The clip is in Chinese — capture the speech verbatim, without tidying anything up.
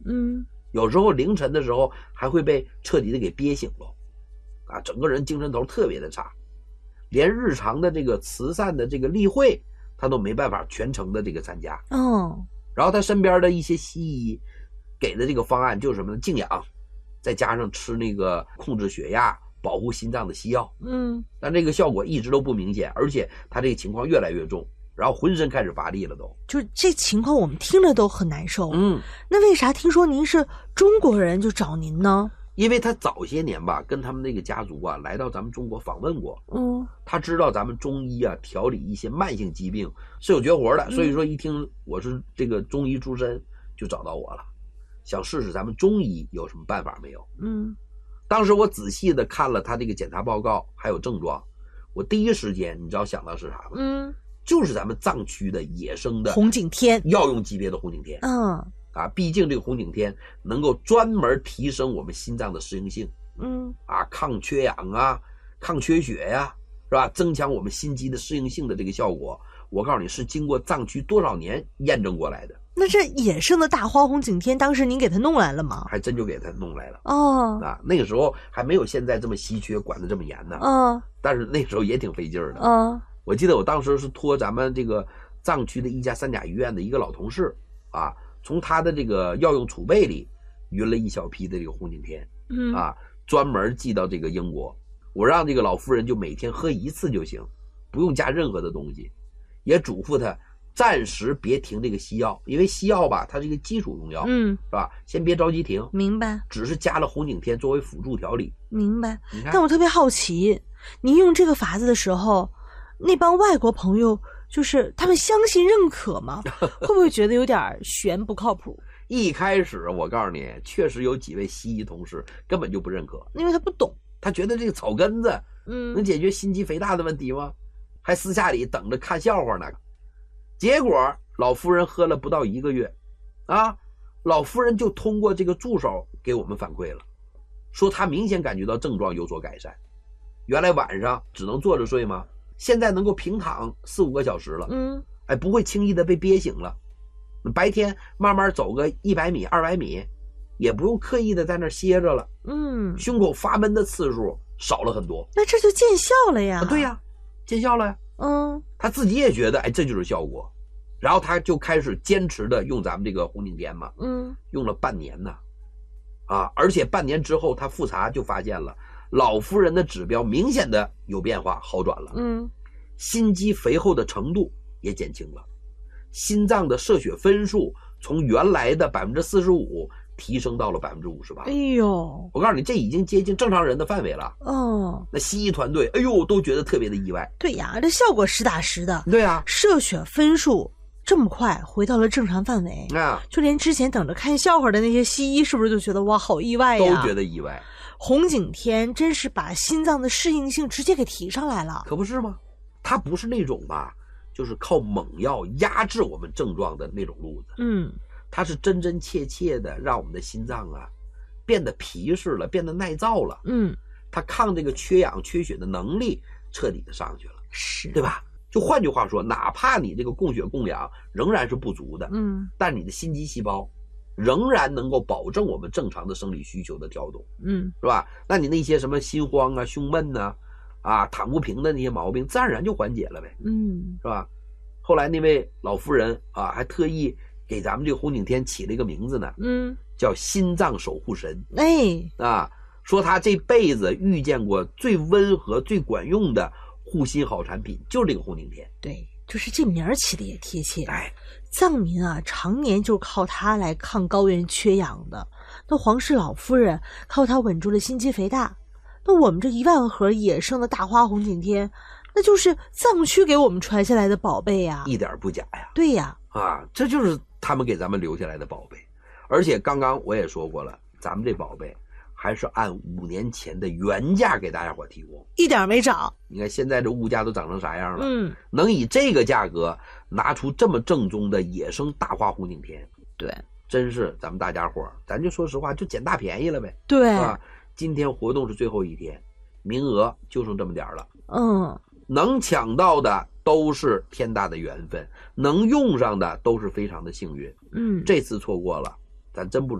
嗯， 有时候凌晨的时候还会被彻底的给憋醒了，啊，整个人精神头特别的差，连日常的这个慈善的这个例会，他都没办法全程的这个参加。 哦， 然后他身边的一些西医给的这个方案就是什么呢？静养，再加上吃那个控制血压、保护心脏的西药。 嗯， 但这个效果一直都不明显，而且他这个情况越来越重，然后浑身开始乏力了都。 就这情况我们听着都很难受。 嗯， 那为啥听说您是中国人就找您呢？ 因为他早些年吧，跟他们那个家族啊来到咱们中国访问过。 嗯， 他知道咱们中医啊调理一些慢性疾病是有绝活的，所以说一听我是这个中医出身，就找到我了，想试试咱们中医有什么办法没有。 嗯， 当时我仔细的看了他这个检查报告还有症状，我第一时间你知道想到是啥吗？ 嗯， 就是咱们藏区的野生的红景天， 药用级别的红景天。 嗯啊，毕竟这个红景天能够专门提升我们心脏的适应性嗯啊，抗缺氧啊，抗缺血呀、啊，是吧？增强我们心肌的适应性的这个效果，我告诉你是经过藏区多少年验证过来的。 那这野生的大花红景天，当时您给他弄来了吗？ 还真就给他弄来了。 哦， 啊，那个时候还没有现在这么稀缺，管得这么严呢。 嗯但是那时候也挺费劲儿的。 嗯我记得我当时是托咱们这个藏区的一家三甲医院的一个老同事啊，从他的这个药用储备里匀了一小批的这个红景天嗯啊，专门寄到这个英国。我让这个老夫人就每天喝一次就行，不用加任何的东西，也嘱咐她暂时别停这个西药，因为西药吧它是一个基础用药， 嗯， 是吧？先别着急停， 明白只是加了红景天作为辅助调理。 明白。 你看， 但我特别好奇，您用这个法子的时候，那帮外国朋友就是他们相信认可吗？会不会觉得有点悬不靠谱？ 一开始我告诉你，确实有几位西医同事根本就不认可， 因为他不懂。 他觉得这个草根子能嗯解决心肌肥大的问题吗？还私下里等着看笑话呢。结果老夫人喝了不到一个月，啊，老夫人就通过这个助手给我们反馈了，说她明显感觉到症状有所改善。原来晚上只能坐着睡吗？现在能够平躺四五个小时了， 嗯哎，不会轻易的被憋醒了。白天慢慢走个一百米、二百米，也不用刻意的在那儿歇着了， 嗯， 胸口发闷的次数少了很多。 那这就见效了呀。 啊，对呀，见效了呀。 嗯他自己也觉得，哎，这就是效果。然后他就开始坚持的用咱们这个红景天嘛， 嗯用了半年呢，啊，而且半年之后他复查就发现了，老夫人的指标明显的有变化，好转了， 嗯心肌肥厚的程度也减轻了，心脏的射血分数从原来的百分之四十五提升到了百分之五十八。 哎呦， 我告诉你，这已经接近正常人的范围了。 哦， 那西医团队，哎呦，都觉得特别的意外。 对呀，这效果实打实的。 对啊， 射血分数这么快回到了正常范围， 啊， 就连之前等着看笑话的那些西医，是不是就觉得哇，好意外呀？ 都觉得意外。 红景天真是把心脏的适应性直接给提上来了。 可不是吗？它不是那种吧，就是靠猛药压制我们症状的那种路子。 嗯它是真真切切的让我们的心脏啊变得皮实了，变得耐造了。 嗯， 它抗这个缺氧缺血的能力彻底的上去了， 是， 对吧？就换句话说，哪怕你这个供血供氧仍然是不足的， 嗯但你的心肌细胞仍然能够保证我们正常的生理需求的调动， 嗯是吧？那你那些什么心慌啊、胸闷呐、啊、啊躺不平的那些毛病，自然而然就缓解了呗， 嗯是吧？后来那位老夫人啊，还特意给咱们这个红景天起了一个名字呢， 嗯， 叫心脏守护神哎， 啊，说他这辈子遇见过最温和、最管用的护心好产品，就是这个红景天。 对，就是这名儿起的也贴切。 哎， 藏民啊，常年就靠它来抗高原缺氧的。那皇室老夫人靠它稳住了心肌肥大。那我们这一万盒野生的大花红景天，那就是藏区给我们传下来的宝贝呀， 一点不假呀。 对呀， 啊，这就是他们给咱们留下来的宝贝。而且刚刚我也说过了，咱们这宝贝还是按五年前的原价给大家伙提供， 一点没涨。 你看现在这物价都涨成啥样了？ 嗯， 能以这个价格拿出这么正宗的野生大花红景天， 对真是咱们大家伙儿，咱就说实话，就捡大便宜了呗。 对， 啊，今天活动是最后一天，名额就剩这么点儿了。 嗯， 能抢到的都是天大的缘分，能用上的都是非常的幸运。 嗯， 这次错过了，咱真不